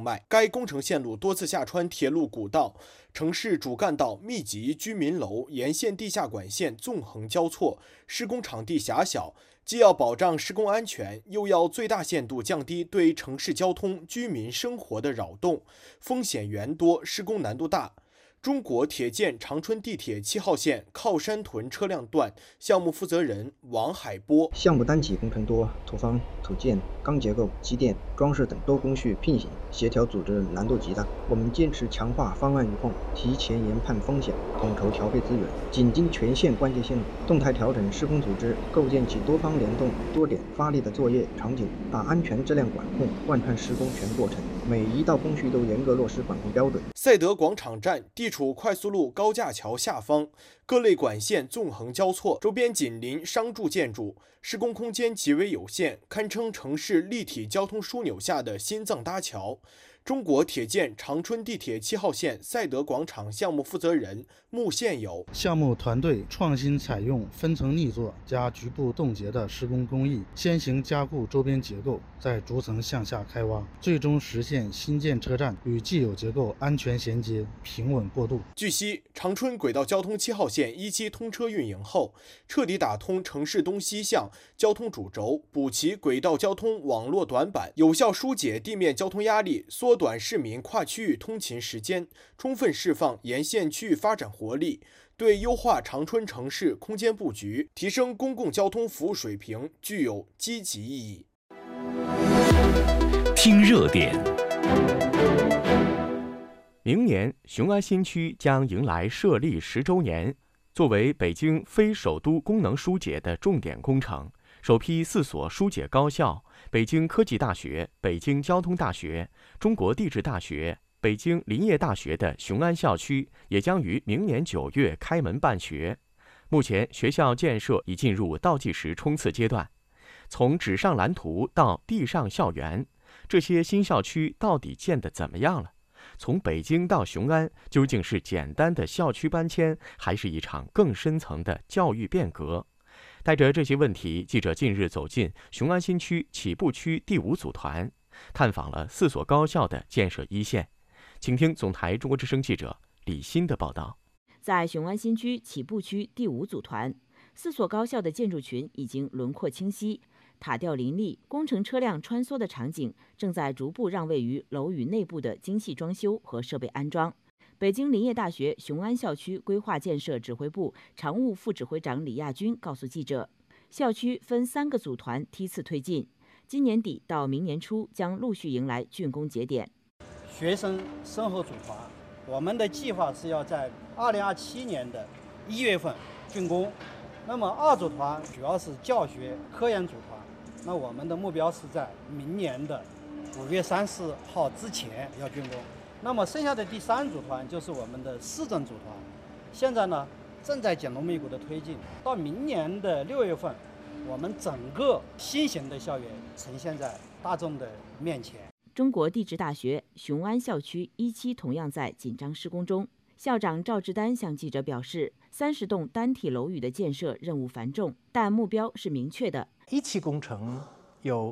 脉。该工程线路多次下穿铁路古道，城市主干道密集，居民楼沿线地下管线纵横交错，施工场地狭小。既要保障施工安全，又要最大限度降低对城市交通、居民生活的扰动，风险源多，施工难度大。中国铁建长春地铁7号线靠山屯车辆段项目负责人王海波： 项目单体工程多，土方、土建、钢结构、机电、装饰等多工序并行，协调组织难度极大。我们坚持强化方案与控，提前研判风险，统筹调配资源，紧盯全线关键线路，动态调整施工组织，构建起多方联动、多点发力的作业场景，把安全质量管控贯穿施工全过程，每一道工序都严格落实管控标准。 赛德广场站地处快速路高架桥下方，各类管线纵横交错，周边紧邻商住建筑，施工空间极为有限，堪称城市立体交通枢纽下的心脏搭桥。中国铁建长春地铁7号线赛德广场项目负责人穆宪友： 项目团队创新采用分层逆作加局部冻结的施工工艺，先行加固周边结构，再逐层向下开挖，最终实现新建车站与既有结构安全衔接、平稳过渡。 据悉，长春轨道交通7号线1期通车运营后，彻底打通城市东西向交通主轴，补齐轨道交通网络短板，有效疏解地面交通压力，缩短市民跨区域通勤时间，充分释放沿线区域发展活力，对优化长春城市空间布局、提升公共交通服务水平具有积极意义。 听热点。明年雄安新区将迎来设立10周年，作为北京非首都功能疏解的重点工程，首批4所疏解高校——北京科技大学、北京交通大学、中国地质大学、北京林业大学的雄安校区，也将于明年9月开门办学。目前，学校建设已进入倒计时冲刺阶段。从纸上蓝图到地上校园，这些新校区到底建得怎么样了？从北京到雄安，究竟是简单的校区搬迁，还是一场更深层的教育变革？带着这些问题，记者近日走进雄安新区起步区第5组团，探访了4所高校的建设一线。请听总台中国之声记者李欣的报道。 在雄安新区起步区第5组团，4所高校的建筑群已经轮廓清晰，塔吊林立，工程车辆穿梭的场景正在逐步让位于楼宇内部的精细装修和设备安装。北京林业大学雄安校区规划建设指挥部常务副指挥长李亚军告诉记者，校区分3个组团梯次推进，今年底到明年初将陆续迎来竣工节点。 学生身后组团，我们的计划是要在2027年的1月份竣工。那么2组团主要是教学科研组团，那我们的目标是在明年的5月30号之前要竣工。那么剩下的第3组团就是我们的市政组团，现在呢正在紧锣密鼓的推进，到明年的6月份，我们整个新型的校园呈现在大众的面前。 中国地质大学雄安校区1期同样在紧张施工中。校长赵志丹向记者表示，30栋单体楼宇的建设任务繁重，但目标是明确的。 1期工程有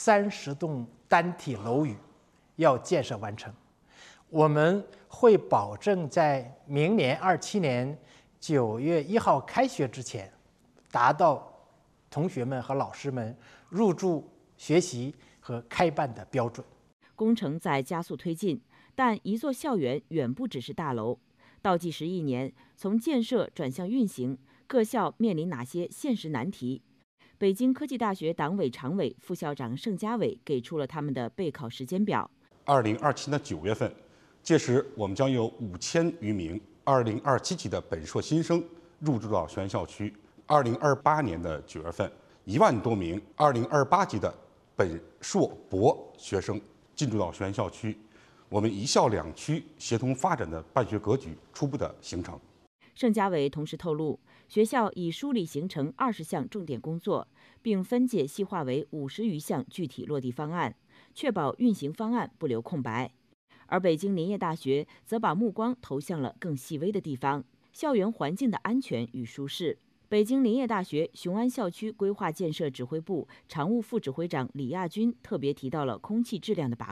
30栋单体楼宇要建设完成，我们会保证在明年27年9月1号开学之前，达到同学们和老师们入住、学习和开办的标准。 工程在加速推进，但一座校园远不只是大楼。倒计时1年，从建设转向运行，各校面临哪些现实难题？北京科技大学党委常委、副校长盛家伟给出了他们的备考时间表。 2027年9月份，届时我们将有5000余名2027级的本硕新生入住到雄安校区；2028年的9月份，1万多名2028级的本硕博学生进驻到雄安校区。我们1校2区协同发展的办学格局初步的形成。 盛家伟同时透露，学校已梳理形成20项重点工作，并分解细化为50余项具体落地方案，确保运行方案不留空白。而北京林业大学则把目光投向了更细微的地方，校园环境的安全与舒适。北京林业大学雄安校区规划建设指挥部常务副指挥长李亚军特别提到了空气质量的把控。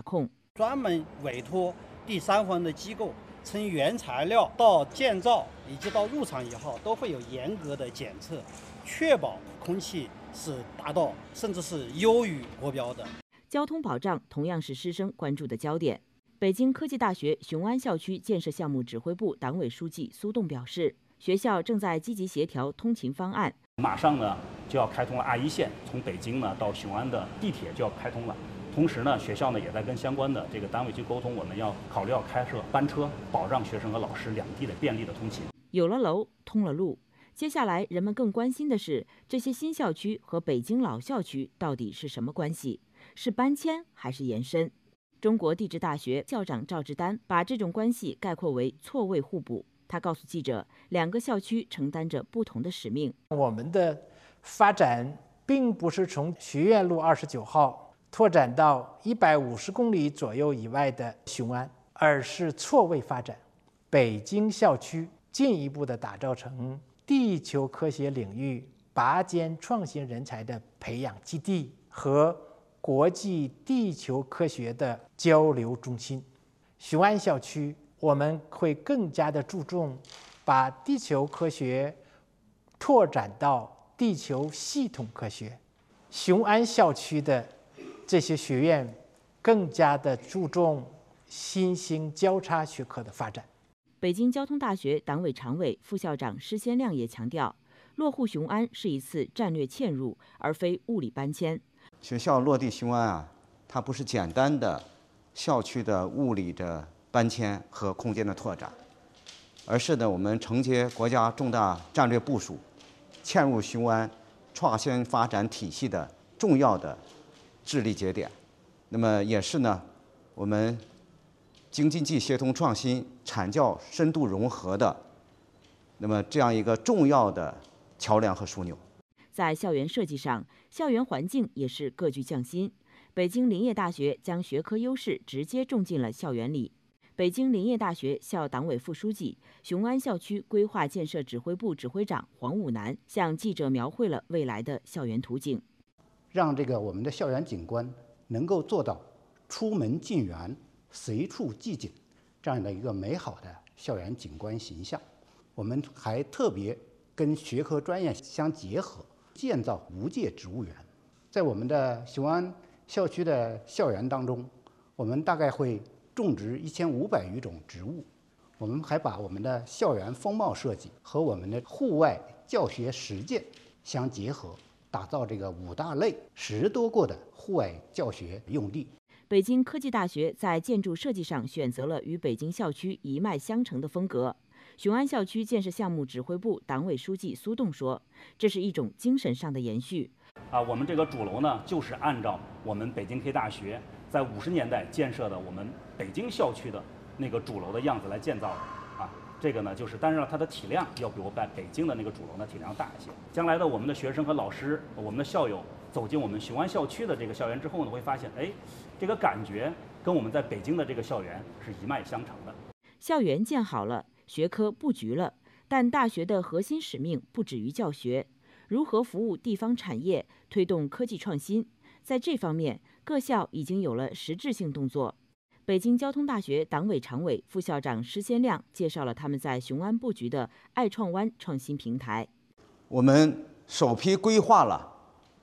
专门委托第三方的机构，从原材料到建造以及到入场以后，都会有严格的检测，确保空气是达到甚至是优于国标的。 交通保障同样是师生关注的焦点。北京科技大学雄安校区建设项目指挥部党委书记苏栋表示，学校正在积极协调通勤方案。 马上呢就要开通了21线，从北京呢到雄安的地铁就要开通了。同时呢，学校呢也在跟相关的这个单位去沟通，我们要考虑要开设班车，保障学生和老师两地的便利的通勤。 有了楼，通了路。接下来，人们更关心的是，这些新校区和北京老校区到底是什么关系？是搬迁还是延伸？中国地质大学校长赵志丹把这种关系概括为错位互补。他告诉记者，两个校区承担着不同的使命。 我们的发展并不是从学院路29号拓展到150公里左右以外的雄安，而是错位发展。北京校区进一步的打造成地球科学领域拔尖创新人才的培养基地和国际地球科学的交流中心。雄安校区我们会更加的注重把地球科学拓展到地球系统科学。雄安校区的这些学院更加的注重新兴交叉学科的发展。 北京交通大学党委常委、副校长施先亮也强调，落户雄安是一次战略嵌入，而非物理搬迁。 学校落地雄安啊，它不是简单的校区的物理的搬迁和空间的拓展，而是呢我们承接国家重大战略部署，嵌入雄安创新发展体系的重要的智力节点。那么也是呢我们京津冀协同创新、产教深度融合的那么这样一个重要的桥梁和枢纽。 在校园设计上，校园环境也是各具匠心。北京林业大学将学科优势直接种进了校园里。北京林业大学校党委副书记、雄安校区规划建设指挥部指挥长黄武南向记者描绘了未来的校园图景， 让我们的校园景观能够做到出门进园、随处即景这样的一个美好的校园景观形象。我们还特别跟学科专业相结合，建造无界植物园。在我们的雄安校区的校园当中，我们大概会种植1500余种植物。我们还把我们的校园风貌设计和我们的户外教学实践相结合，打造5大类10多个的户外教学用地。 北京科技大学在建筑设计上选择了与北京校区一脉相承的风格。雄安校区建设项目指挥部党委书记苏栋说：“这是一种精神上的延续。 我们这个主楼呢，就是按照我们北京科技大学在50年代建设的我们北京校区的那个主楼的样子来建造的。这个呢，但是它的体量要比我在北京的那个主楼呢体量大一些。将来的我们的学生和老师、我们的校友走进我们雄安校区的这个校园之后呢，会发现，这个感觉跟我们在北京的这个校园是一脉相承的。 校园建好了，学科布局了，但大学的核心使命不止于教学，如何服务地方产业，推动科技创新，在这方面，各校已经有了实质性动作。北京交通大学党委常委、副校长施先亮介绍了他们在雄安布局的爱创湾创新平台。 我们首批规划了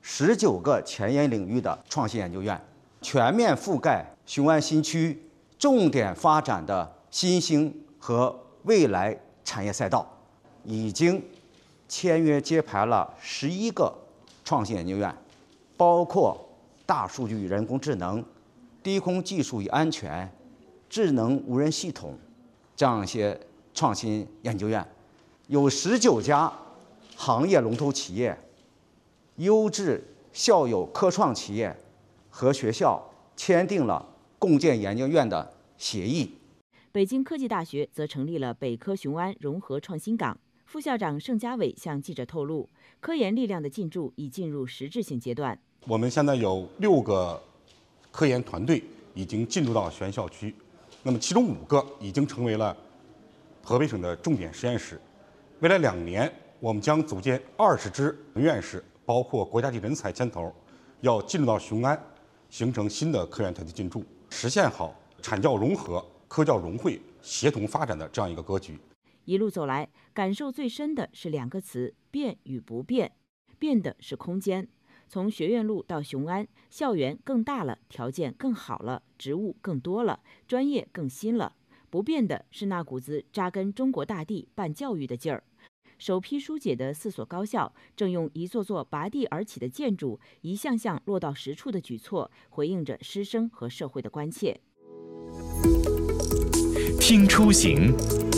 19个前沿领域的创新研究院，全面覆盖雄安新区重点发展的新兴和未来产业赛道，已经签约揭牌了11个创新研究院，包括大数据与人工智能、低空技术与安全、智能无人系统这样一些创新研究院，有19家行业龙头企业、优质校友科创企业和学校签订了共建研究院的协议。 北京科技大学则成立了北科雄安融合创新港。副校长盛家伟向记者透露，科研力量的进驻已进入实质性阶段。 我们现在有6个科研团队已经进入到原校区，那么其中5个已经成为了河北省的重点实验室。未来2年，我们将组建20支院士，包括国家级人才牵头，要进入到雄安，形成新的科研团队进驻。 实现好产教融合、科教融汇、协同发展的这样一个格局。 一路走来，感受最深的是2个词：变与不变。变的是空间，从学院路到雄安，校园更大了，条件更好了，职务更多了，专业更新了。不变的是那股子扎根中国大地办教育的劲儿。首批疏解的4所高校，正用一座座拔地而起的建筑，一项项落到实处的举措，回应着师生和社会的关切。 听出行。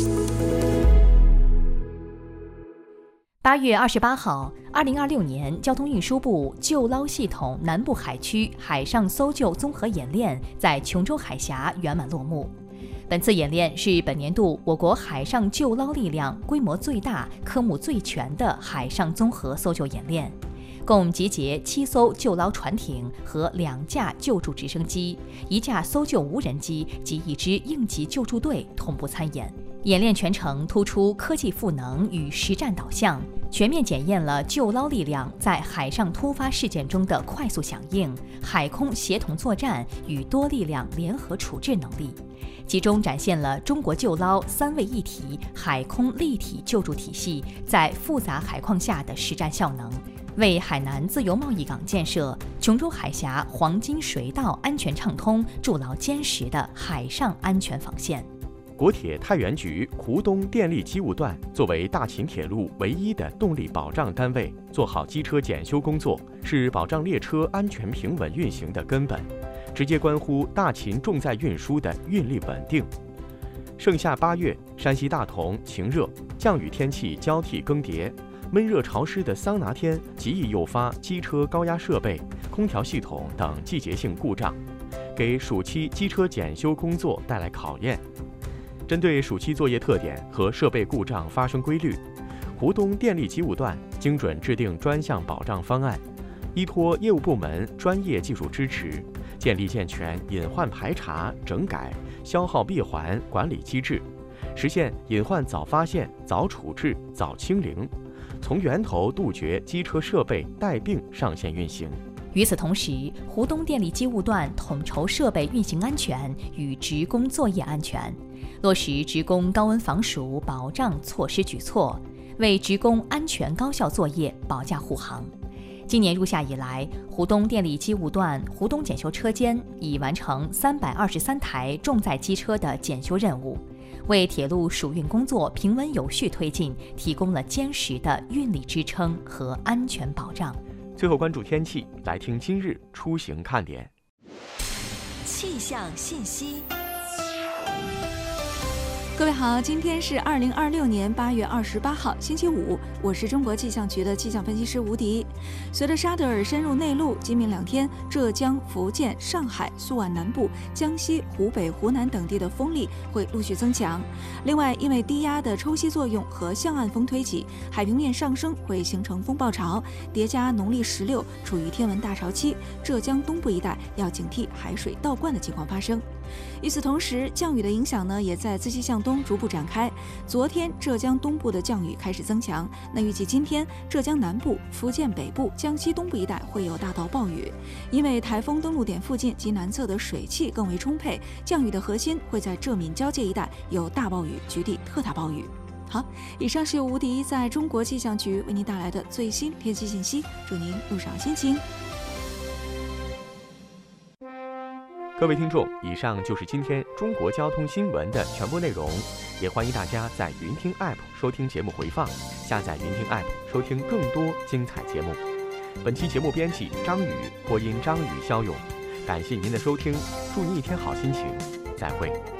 8月28号，2026年交通运输部救捞系统南部海区海上搜救综合演练在琼州海峡圆满落幕。本次演练是本年度我国海上救捞力量规模最大、科目最全的海上综合搜救演练，共集结7艘救捞船艇和2架救助直升机、1架搜救无人机及1支应急救助队同步参演。演练全程突出科技赋能与实战导向，全面检验了救捞力量在海上突发事件中的快速响应、海空协同作战与多力量联合处置能力，集中展现了中国救捞3位一体海空立体救助体系在复杂海况下的实战效能，为海南自由贸易港建设、琼州海峡黄金水道安全畅通筑牢坚实的海上安全防线。 国铁太原局湖东电力机务段作为大秦铁路唯一的动力保障单位，做好机车检修工作是保障列车安全平稳运行的根本，直接关乎大秦重载运输的运力稳定。盛夏8月，山西大同晴热，降雨天气交替更迭，闷热潮湿的桑拿天极易诱发机车高压设备、空调系统等季节性故障，给暑期机车检修工作带来考验。针对暑期作业特点和设备故障发生规律，湖东电力机务段精准制定专项保障方案，依托业务部门专业技术支持，建立健全隐患排查、整改、消耗闭环管理机制，实现隐患早发现、早处置、早清零，从源头杜绝机车设备带病上线运行。 与此同时，湖东电力机务段统筹设备运行安全与职工作业安全，落实职工高温防暑保障措施举措，为职工安全高效作业保驾护航。今年入夏以来，湖东电力机务段湖东检修车间已完成323台重载机车的检修任务，为铁路暑运工作平稳有序推进提供了坚实的运力支撑和安全保障。 最后关注天气，来听今日出行看点。 气象信息。 各位好，今天是2026年8月28号，星期五，我是中国气象局的气象分析师吴迪。随着沙德尔深入内陆，今明2天，浙江、福建、上海、苏皖南部、江西、湖北、湖南等地的风力会陆续增强。另外，因为低压的抽吸作用和向岸风推起，海平面上升会形成风暴潮，叠加农历16处于天文大潮期，浙江东部一带要警惕海水倒灌的情况发生。与此同时，降雨的影响呢，也在自西向东逐步展开。昨天浙江东部的降雨开始增强，那预计今天浙江南部、福建北部、江西东部一带会有大到暴雨。因为台风登陆点附近及南侧的水汽更为充沛，降雨的核心会在浙闽交界一带有大暴雨，局地特大暴雨。好，以上是由吴迪在中国气象局为您带来的最新天气信息，祝您路上心情。 各位听众，以上就是今天中国交通新闻的全部内容，也欢迎大家在云听 App 收听节目回放，下载云听 App 收听更多精彩节目。本期节目编辑张宇，播音张宇、肖勇，感谢您的收听，祝您一天好心情，再会。